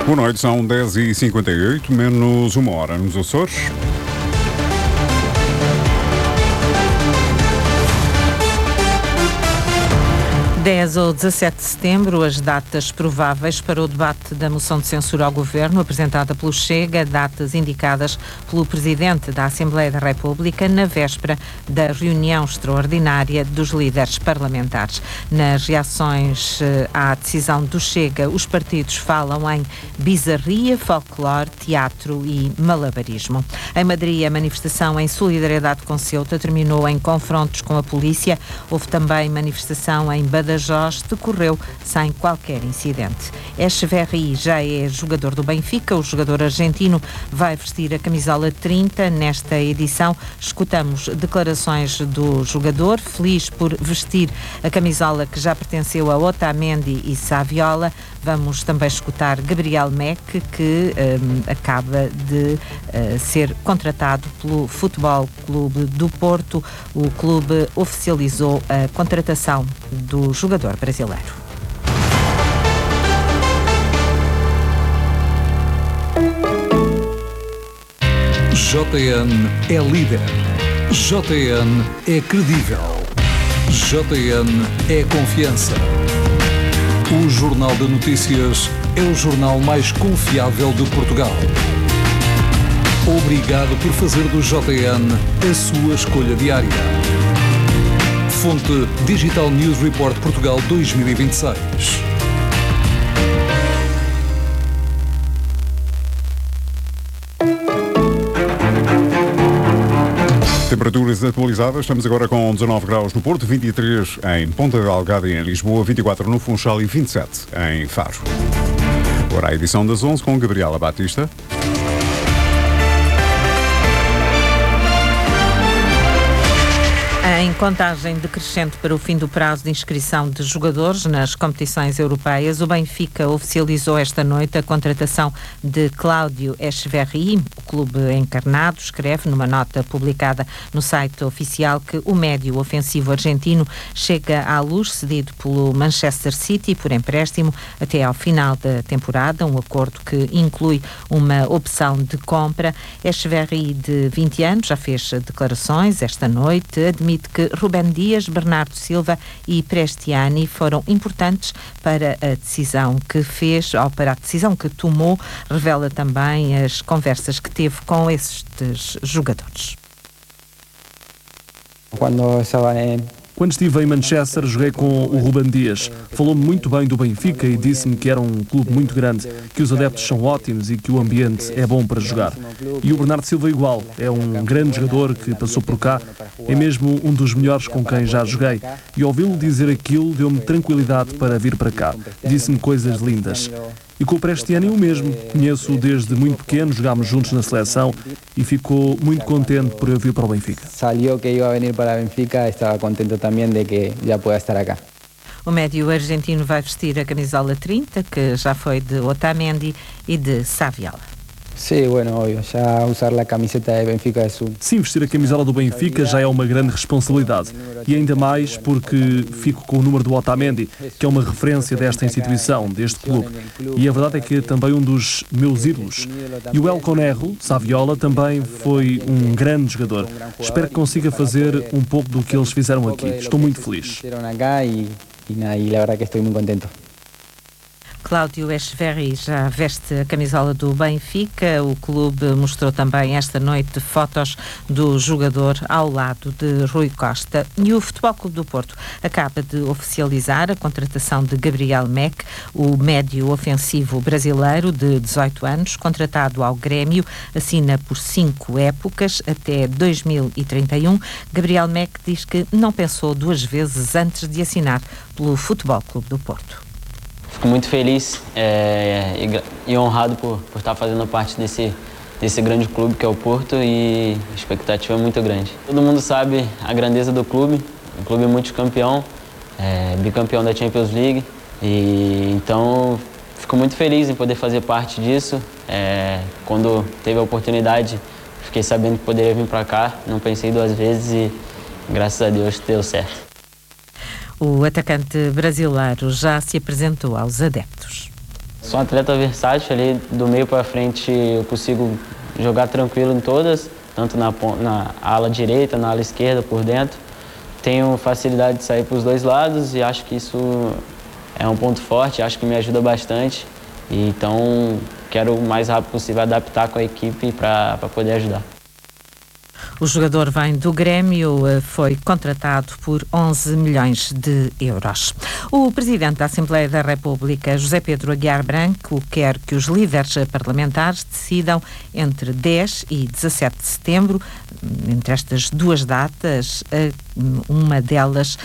Boa noite, são 10h58, menos uma hora nos Açores. 10 ou 17 de setembro, as datas prováveis para o debate da moção de censura ao Governo, apresentada pelo Chega, datas indicadas pelo Presidente da Assembleia da República na véspera da reunião extraordinária dos líderes parlamentares. Nas reações à decisão do Chega, os partidos falam em bizarria, folclore, teatro e malabarismo. Em Madrid, a manifestação em solidariedade com Ceuta terminou em confrontos com a polícia. Houve também manifestação em Badajoz, decorreu sem qualquer incidente. Echeverri já é jogador do Benfica. O jogador argentino vai vestir a camisola 30 nesta edição. Escutamos declarações do jogador, feliz por vestir a camisola que já pertenceu a Otamendi e Saviola. Vamos também escutar Gabriel Meck, que acaba de ser contratado pelo Futebol Clube do Porto. O clube oficializou a contratação do jogador brasileiro. JN é líder. JN é credível. JN é confiança. O Jornal de Notícias é o jornal mais confiável de Portugal. Obrigado por fazer do JN a sua escolha diária. Fonte Digital News Report Portugal 2026. Temperaturas atualizadas, estamos agora com 19 graus no Porto, 23 em Ponta Delgada e em Lisboa, 24 no Funchal e 27 em Faro. Agora a edição das 11 com Gabriela Batista. Em contagem decrescente para o fim do prazo de inscrição de jogadores nas competições europeias, o Benfica oficializou esta noite a contratação de Cláudio Echeverri. O clube encarnado escreve numa nota publicada no site oficial que o médio ofensivo argentino chega à luz cedido pelo Manchester City por empréstimo até ao final da temporada, um acordo que inclui uma opção de compra. Echeverri, de 20 anos, já fez declarações esta noite, admite que Rubén Dias, Bernardo Silva e Prestiani foram importantes para a decisão que fez, ou para a decisão que tomou. Revela também as conversas que teve com estes jogadores. Quando estive em Manchester, joguei com o Rubén Dias. Falou-me muito bem do Benfica e disse-me que era um clube muito grande, que os adeptos são ótimos e que o ambiente é bom para jogar. E o Bernardo Silva igual, é um grande jogador que passou por cá, é mesmo um dos melhores com quem já joguei. E ouvi-lo dizer aquilo deu-me tranquilidade para vir para cá. Disse-me coisas lindas. E com o Prestiani o mesmo. Conheço-o desde muito pequeno, jogámos juntos na seleção e ficou muito contente por eu vir para o Benfica. Salió que iba a venir para Benfica, estava contente também de que já pueda estar acá. O médio argentino vai vestir a camisola 30, que já foi de Otamendi e de Saviola. Sim, óbvio, já usar a camiseta de Benfica é um... Sim, vestir a camisola do Benfica já é uma grande responsabilidade. E ainda mais porque fico com o número do Otamendi, que é uma referência desta instituição, deste clube. E a verdade é que é também um dos meus ídolos. E o El Conejo, Saviola, também foi um grande jogador. Espero que consiga fazer um pouco do que eles fizeram aqui. Estou muito feliz. E a verdade é que estou muito contente. Cláudio Echeverri já veste a camisola do Benfica. O clube mostrou também esta noite fotos do jogador ao lado de Rui Costa. E o Futebol Clube do Porto acaba de oficializar a contratação de Gabriel Meck, o médio ofensivo brasileiro de 18 anos, contratado ao Grêmio, assina por 5 épocas até 2031. Gabriel Meck diz que não pensou duas vezes antes de assinar pelo Futebol Clube do Porto. Fico muito feliz e honrado por estar fazendo parte desse grande clube que é o Porto, e a expectativa é muito grande. Todo mundo sabe a grandeza do clube, um clube multicampeão, bicampeão da Champions League, e então fico muito feliz em poder fazer parte disso. Quando teve a oportunidade, fiquei sabendo que poderia vir para cá, não pensei duas vezes e graças a Deus deu certo. O atacante brasileiro já se apresentou aos adeptos. sou um atleta versátil, ali do meio para frente eu consigo jogar tranquilo em todas, tanto na ala direita, na ala esquerda, por dentro. Tenho facilidade de sair para os dois lados e acho que isso é um ponto forte, acho que me ajuda bastante. E então quero o mais rápido possível adaptar com a equipe para poder ajudar. O jogador vem do Grêmio, foi contratado por 11 milhões de euros. O Presidente da Assembleia da República, José Pedro Aguiar Branco, quer que os líderes parlamentares decidam entre 10 e 17 de setembro, entre estas duas datas, uma delas,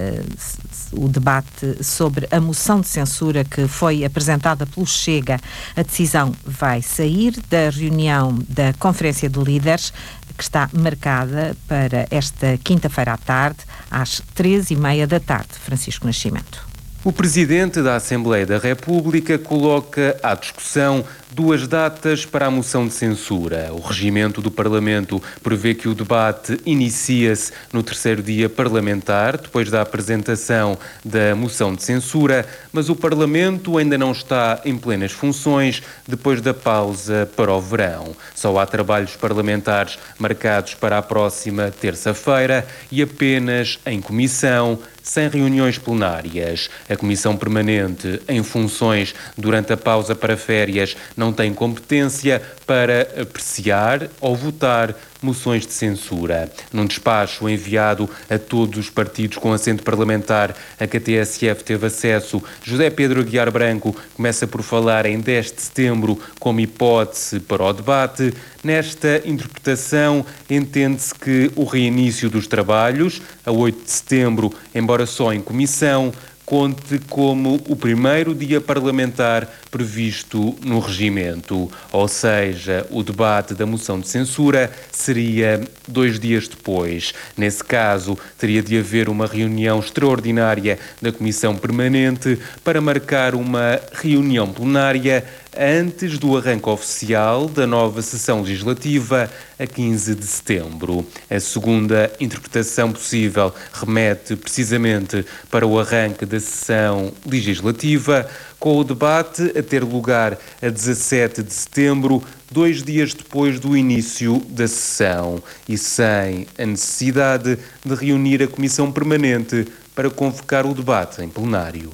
o debate sobre a moção de censura que foi apresentada pelo Chega. A decisão vai sair da reunião da Conferência de Líderes, que está marcada para esta quinta-feira à tarde, às 13h30 da tarde. Francisco Nascimento. O Presidente da Assembleia da República coloca à discussão duas datas para a moção de censura. O regimento do Parlamento prevê que o debate inicia-se no terceiro dia parlamentar, depois da apresentação da moção de censura, mas o Parlamento ainda não está em plenas funções depois da pausa para o verão. Só há trabalhos parlamentares marcados para a próxima terça-feira e apenas em comissão, sem reuniões plenárias. A Comissão Permanente, em funções durante a pausa para férias, não tem competência para apreciar ou votar moções de censura. Num despacho enviado a todos os partidos com assento parlamentar a que a TSF teve acesso, José Pedro Aguiar Branco começa por falar em 10 de setembro como hipótese para o debate. Nesta interpretação, entende-se que o reinício dos trabalhos, a 8 de setembro, embora só em comissão, conte como o primeiro dia parlamentar previsto no regimento, ou seja, o debate da moção de censura seria 2 dias depois. Nesse caso, teria de haver uma reunião extraordinária da Comissão Permanente para marcar uma reunião plenária antes do arranque oficial da nova sessão legislativa a 15 de setembro. A segunda interpretação possível remete precisamente para o arranque da sessão legislativa, com o debate a ter lugar a 17 de setembro, 2 dias depois do início da sessão, e sem a necessidade de reunir a Comissão Permanente para convocar o debate em plenário.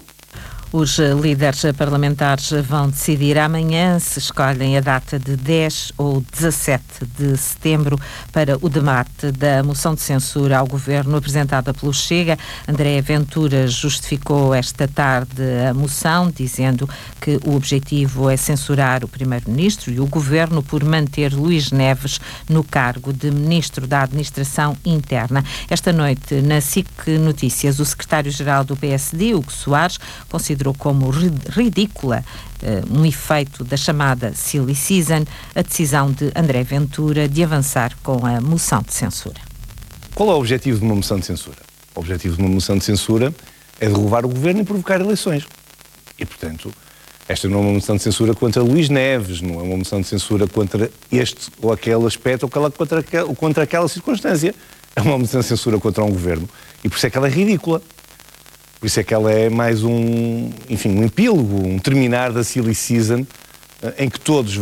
Os líderes parlamentares vão decidir amanhã se escolhem a data de 10 ou 17 de setembro para o debate da moção de censura ao Governo apresentada pelo Chega. André Ventura justificou esta tarde a moção, dizendo que o objetivo é censurar o Primeiro-Ministro e o Governo por manter Luís Neves no cargo de Ministro da Administração Interna. Esta noite, na SIC Notícias, o secretário-geral do PSD, Hugo Soares, considerou como ridícula um efeito da chamada Silly Season, a decisão de André Ventura de avançar com a moção de censura. Qual é o objetivo de uma moção de censura? O objetivo de uma moção de censura é derrubar o governo e provocar eleições. E, portanto, esta não é uma moção de censura contra Luís Neves, não é uma moção de censura contra este ou aquele aspecto ou contra aquela circunstância. É uma moção de censura contra um governo. E por isso é que ela é ridícula. Por isso é que ela é mais um epílogo, um terminar da Silly Season, em que todos,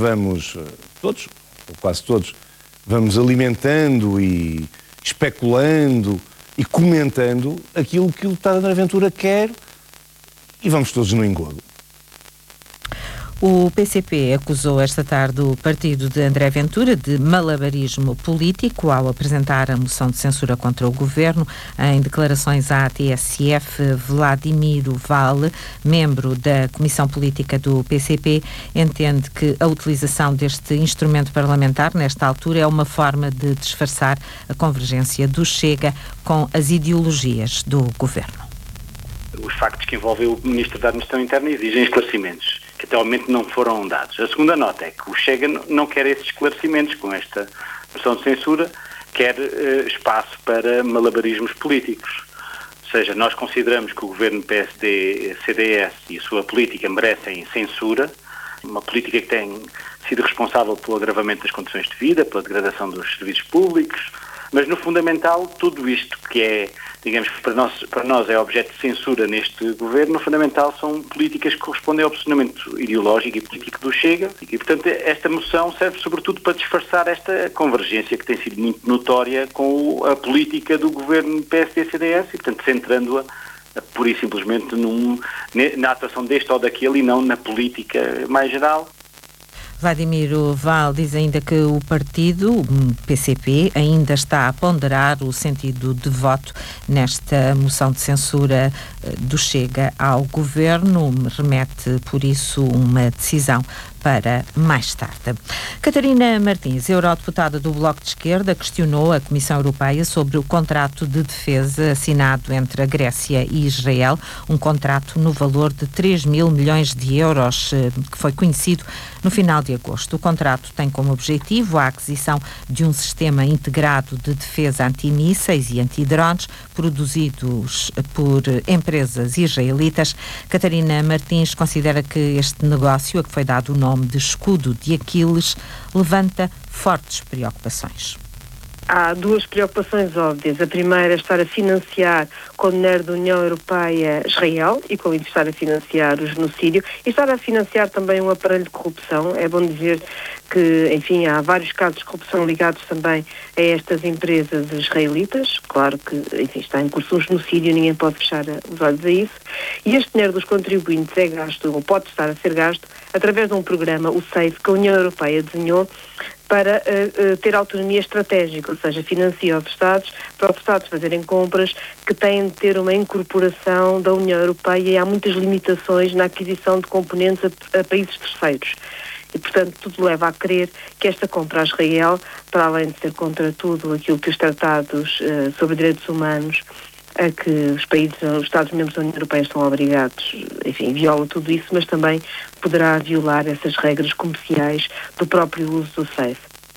ou quase todos, vamos alimentando e especulando e comentando aquilo que o deputado André Ventura quer e vamos todos no engodo. O PCP acusou esta tarde o partido de André Ventura de malabarismo político ao apresentar a moção de censura contra o governo. Em declarações à TSF, Vladimiro Vale, membro da Comissão Política do PCP, entende que a utilização deste instrumento parlamentar nesta altura é uma forma de disfarçar a convergência do Chega com as ideologias do governo. Os factos que envolvem o Ministro da Administração Interna exigem esclarecimentos, que até ao momento não foram dados. A segunda nota é que o Chega não quer esses esclarecimentos com esta moção de censura, quer espaço para malabarismos políticos. Ou seja, nós consideramos que o governo PSD-CDS e a sua política merecem censura, uma política que tem sido responsável pelo agravamento das condições de vida, pela degradação dos serviços públicos, mas no fundamental tudo isto que é digamos que para nós é objeto de censura neste governo, o fundamental são políticas que correspondem ao posicionamento ideológico e político do Chega e, portanto, esta moção serve sobretudo para disfarçar esta convergência que tem sido muito notória com a política do governo PSD-CDS e, portanto, centrando-a pura e simplesmente na atuação deste ou daquele e não na política mais geral. Vladimir Val diz ainda que o partido, o PCP, ainda está a ponderar o sentido de voto nesta moção de censura do Chega ao governo, remete por isso uma decisão para mais tarde. Catarina Martins, eurodeputada do Bloco de Esquerda, questionou a Comissão Europeia sobre o contrato de defesa assinado entre a Grécia e Israel, um contrato no valor de 3 mil milhões de euros, que foi conhecido no final de agosto. O contrato tem como objetivo a aquisição de um sistema integrado de defesa antimísseis e antidrones produzidos por empresas israelitas. Catarina Martins considera que este negócio, a que foi dado o nome de escudo de Aquiles, levanta fortes preocupações. Há duas preocupações óbvias. A primeira é estar a financiar com dinheiro da União Europeia Israel e com isso estar a financiar o genocídio e estar a financiar também um aparelho de corrupção. É bom dizer que, enfim, há vários casos de corrupção ligados também a estas empresas israelitas. Claro que, enfim, está em curso um genocídio, ninguém pode fechar os olhos a isso. E este dinheiro dos contribuintes é gasto, ou pode estar a ser gasto, através de um programa, o SAFE, que a União Europeia desenhou para ter autonomia estratégica, ou seja, financia os Estados, para os Estados fazerem compras que têm de ter uma incorporação da União Europeia e há muitas limitações na aquisição de componentes a países terceiros. E, portanto, tudo leva a crer que esta compra a Israel, para além de ser contra tudo aquilo que os tratados sobre direitos humanos a que os Estados-membros da União Europeia estão obrigados, enfim, viola tudo isso, mas também poderá violar essas regras comerciais do próprio uso do SAFE.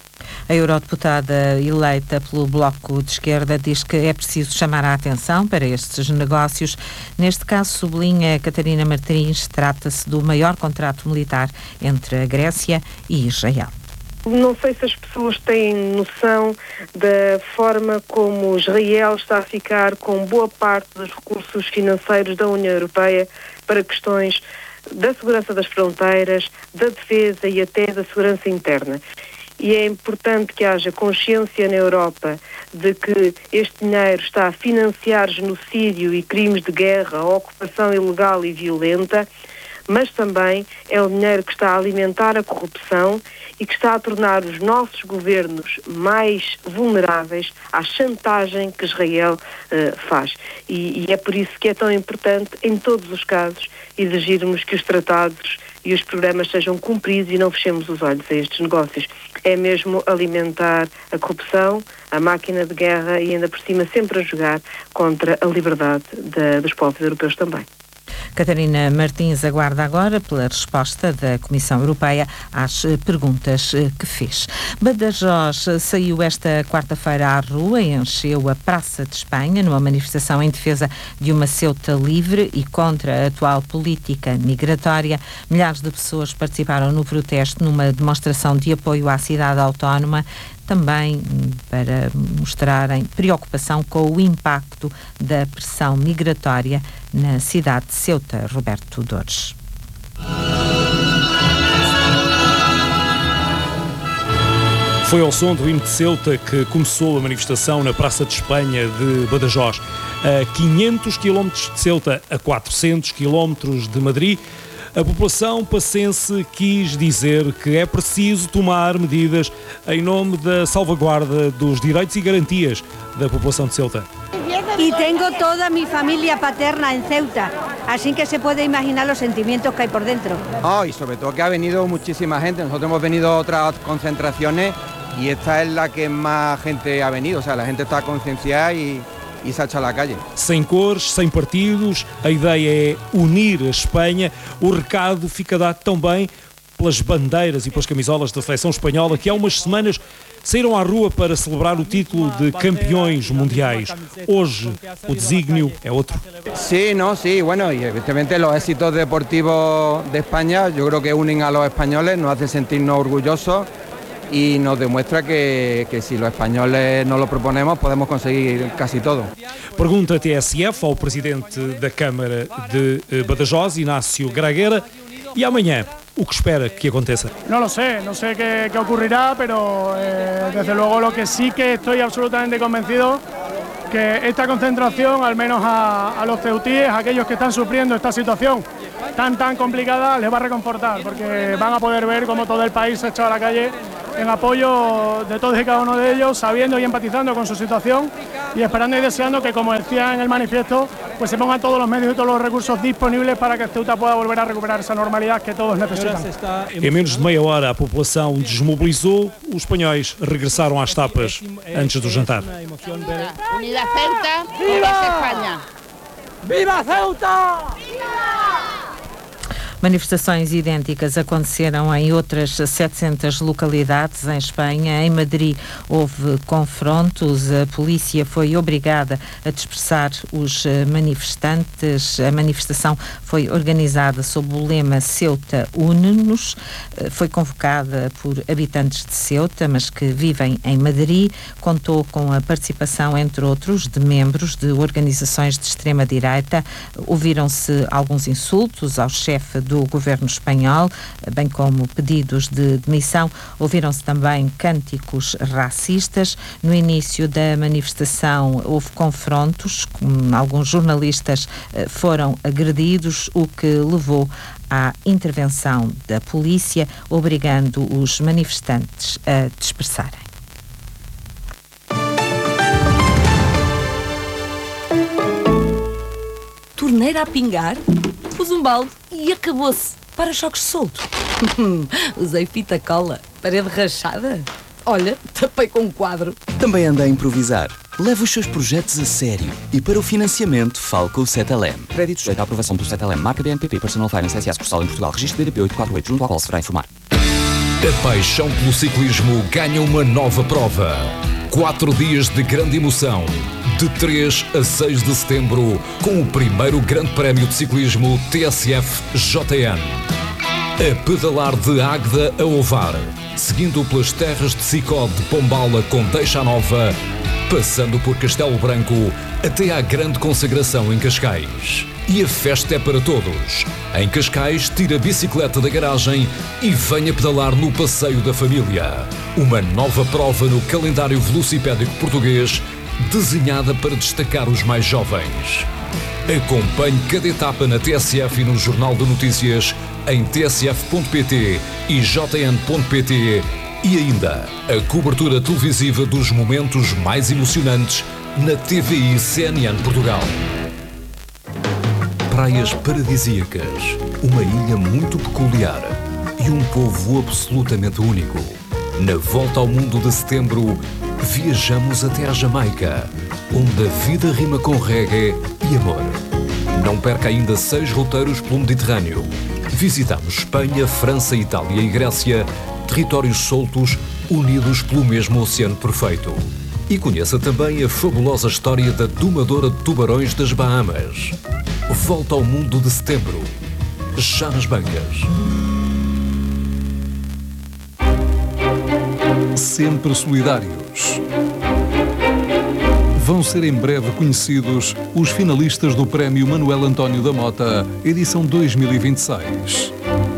A eurodeputada eleita pelo Bloco de Esquerda diz que é preciso chamar a atenção para estes negócios. Neste caso, sublinha Catarina Martins, trata-se do maior contrato militar entre a Grécia e Israel. Não sei se as pessoas têm noção da forma como Israel está a ficar com boa parte dos recursos financeiros da União Europeia para questões da segurança das fronteiras, da defesa e até da segurança interna. E é importante que haja consciência na Europa de que este dinheiro está a financiar genocídio e crimes de guerra, ocupação ilegal e violenta, mas também é o dinheiro que está a alimentar a corrupção e que está a tornar os nossos governos mais vulneráveis à chantagem que Israel faz. E é por isso que é tão importante, em todos os casos, exigirmos que os tratados e os programas sejam cumpridos e não fechemos os olhos a estes negócios. É mesmo alimentar a corrupção, a máquina de guerra e ainda por cima sempre a jogar contra a liberdade dos povos europeus também. Catarina Martins aguarda agora pela resposta da Comissão Europeia às perguntas que fez. Badajoz saiu esta quarta-feira à rua e encheu a Praça de Espanha numa manifestação em defesa de uma Ceuta livre e contra a atual política migratória. Milhares de pessoas participaram no protesto numa demonstração de apoio à cidade autónoma, também para mostrarem preocupação com o impacto da pressão migratória na cidade de Ceuta. Roberto Dores. Foi ao som do hino de Ceuta que começou a manifestação na Praça de Espanha de Badajoz. A 500 km de Ceuta, a 400 km de Madrid, a população pacense quis dizer que é preciso tomar medidas em nome da salvaguarda dos direitos e garantias da população de Ceuta. Y tengo toda mi familia paterna en Ceuta, así que se puede imaginar los sentimientos que hay por dentro. Y sobre todo que ha venido muchísima gente. Nosotros hemos venido a otras concentraciones y esta es la que más gente ha venido. O sea, la gente está concienciada y se ha echado à calle. Sem cores, sem partidos, a ideia é unir a Espanha. O recado fica dado também pelas bandeiras e pelas camisolas da seleção espanhola, que há umas semanas saíram à rua para celebrar o título de campeões mundiais. Hoje o desígnio é outro. Sí, bueno, y evidentemente los éxitos deportivos de España, yo creo que unen a los españoles, nos hace sentirnos orgullosos y nos demuestra que si los españoles nos lo proponemos podemos conseguir casi todo. Pergunta TSF ao presidente da Câmara de Badajoz, Inácio Graguera, e amanhã o que espera que aconteça? No lo sé, no sé qué ocurrirá, pero desde luego lo que sí que estoy absolutamente convencido que esta concentración, al menos a los ceutíes, a aquellos que están sufriendo esta situación tan complicada, les va a reconfortar, porque van a poder ver cómo todo el país se ha echado a la calle en apoyo de todos y cada uno de ellos, sabiendo y empatizando con su situación y esperando y deseando que, como decía en el manifiesto, pues se pongan todos los medios y todos los recursos disponibles para que Ceuta pueda volver a recuperar esa normalidad que todos necesitan. Em menos de meia hora a população desmobilizou, os espanhóis regressaram às tapas antes do jantar. Unida Ceuta, viva España! Viva Ceuta! Manifestações idênticas aconteceram em outras 700 localidades em Espanha. Em Madrid houve confrontos, a polícia foi obrigada a dispersar os manifestantes. A manifestação foi organizada sob o lema Ceuta Une-nos. Foi convocada por habitantes de Ceuta, mas que vivem em Madrid. Contou com a participação, entre outros, de membros de organizações de extrema-direita. Ouviram-se alguns insultos ao chefe do governo espanhol, bem como pedidos de demissão. Ouviram-se também cânticos racistas. No início da manifestação houve confrontos, alguns jornalistas foram agredidos, o que levou à intervenção da polícia, obrigando os manifestantes a dispersarem. Torneira a pingar, pus um balde e acabou-se. Para-choques solto. Usei fita cola. Parede rachada. Olha, tapei com um quadro. Também anda a improvisar. Leve os seus projetos a sério. E para o financiamento, fale com o Cetelem. Crédito sujeito à aprovação do Cetelem. Marca BNPP Personal Finance S.A. Sucursal em Portugal. Registro DDP 848, junto ao qual se deverá informar. A paixão pelo ciclismo ganha uma nova prova. 4 dias de grande emoção. De 3 a 6 de setembro, com o primeiro Grande Prémio de Ciclismo TSF JN. A pedalar de Águeda a Ovar, seguindo pelas terras de Sicó de Pombala com Deixa Nova, passando por Castelo Branco até à grande consagração em Cascais. E a festa é para todos. Em Cascais, tira a bicicleta da garagem e venha pedalar no Passeio da Família. Uma nova prova no calendário velocipédico português, desenhada para destacar os mais jovens. Acompanhe cada etapa na TSF e no Jornal de Notícias em tsf.pt e jn.pt e ainda a cobertura televisiva dos momentos mais emocionantes na TVI CNN Portugal. Praias paradisíacas, uma ilha muito peculiar e um povo absolutamente único. Na volta ao mundo de setembro, viajamos até à Jamaica, onde a vida rima com reggae e amor. Não perca ainda 6 roteiros pelo Mediterrâneo. Visitamos Espanha, França, Itália e Grécia, territórios soltos unidos pelo mesmo oceano perfeito. E conheça também a fabulosa história da domadora de tubarões das Bahamas. Volta ao mundo de setembro, já nas bancas. Sempre solidários. Vão ser em breve conhecidos os finalistas do Prémio Manuel António da Mota, edição 2026.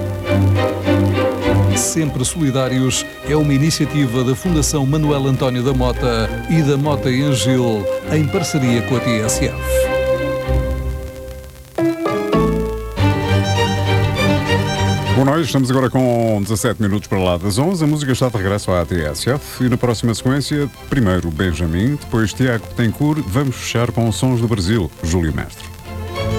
Sempre Solidários é uma iniciativa da Fundação Manuel António da Mota e da Mota e Angil, em parceria com a TSF. Bom, nós estamos agora com 17 minutos para lá das 11. A música está de regresso à TSF e na próxima sequência, primeiro Benjamin, depois Tiago Betancourt. Vamos fechar com Sons do Brasil, Júlio Mestre.